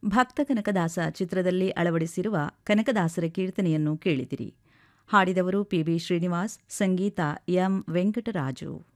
ಭಕ್ತ ಕನಕದಾಸ ಚಿತ್ರದಲ್ಲಿ ಅಳವಡಿಸಿರುವ ಕನಕದಾಸರ ಕೀರ್ತನೆಯನ್ನು ಕೇಳಿದಿರಿ. ಹಾಡಿದವರು ಪಿಬಿ ಶ್ರೀನಿವಾಸ್, ಸಂಗೀತ ಎಂ ವೆಂಕಟರಾಜು.